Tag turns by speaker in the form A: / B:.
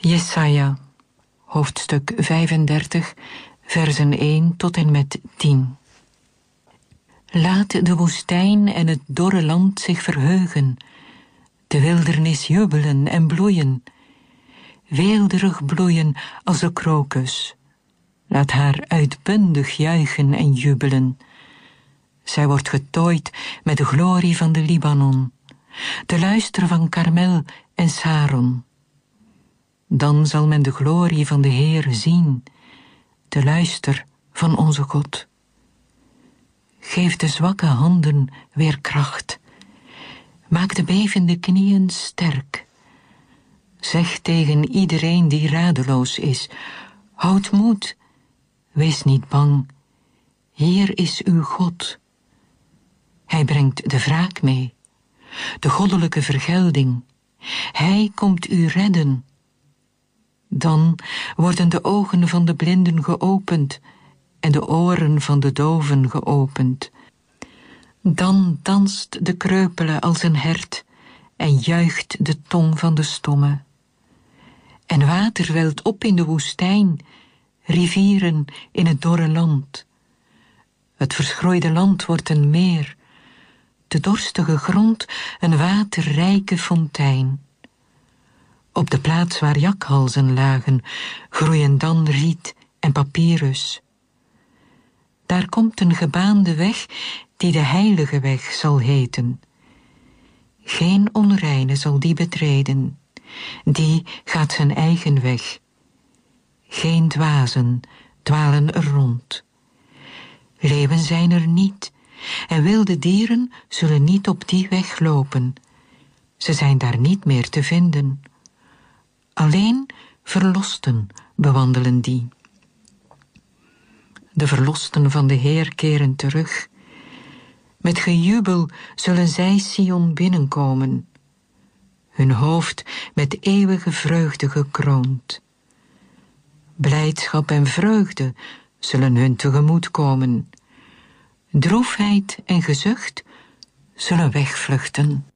A: Jesaja, hoofdstuk 35, versen 1 tot en met 10. Laat de woestijn en het dorre land zich verheugen, de wildernis jubelen en bloeien, weelderig bloeien als de krokus. Laat haar uitbundig juichen en jubelen. Zij wordt getooid met de glorie van de Libanon, de luister van Karmel en Saron. Dan zal men de glorie van de Heer zien, de luister van onze God. Geef de zwakke handen weer kracht. Maak de bevende knieën sterk. Zeg tegen iedereen die radeloos is: houd moed, wees niet bang. Hier is uw God. Hij brengt de wraak mee, de goddelijke vergelding. Hij komt u redden. Dan worden de ogen van de blinden geopend en de oren van de doven geopend. Dan danst de kreupele als een hert en juicht de tong van de stomme. En water welt op in de woestijn, rivieren in het dorre land. Het verschroeide land wordt een meer, de dorstige grond een waterrijke fontein. Op de plaats waar jakhalzen lagen, groeien dan riet en papyrus. Daar komt een gebaande weg die de heilige weg zal heten. Geen onreine zal die betreden, die gaat zijn eigen weg. Geen dwazen dwalen er rond. Leeuwen zijn er niet, en wilde dieren zullen niet op die weg lopen. Ze zijn daar niet meer te vinden. Alleen verlosten bewandelen die. De verlosten van de Heer keren terug. Met gejubel zullen zij Sion binnenkomen, hun hoofd met eeuwige vreugde gekroond. Blijdschap en vreugde zullen hun tegemoet komen. Droefheid en gezucht zullen wegvluchten.